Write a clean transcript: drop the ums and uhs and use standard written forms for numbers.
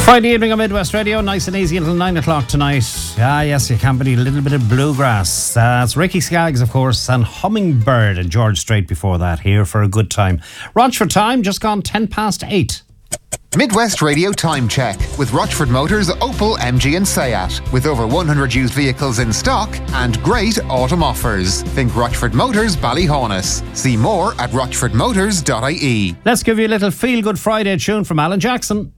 Friday evening on Midwest Radio, nice and easy until 9 o'clock tonight. Ah, yes, you can't beat a little bit of bluegrass. It's Ricky Skaggs, of course, and Hummingbird and George Strait before that, here for a good time. Rochford time, just gone 8:10. Midwest Radio Time Check with Rochford Motors, Opel, MG and Seat. With over 100 used vehicles in stock and great autumn offers. Think Rochford Motors, Ballyhaunis. See more at rochfordmotors.ie. Let's give you a little feel-good Friday tune from Alan Jackson.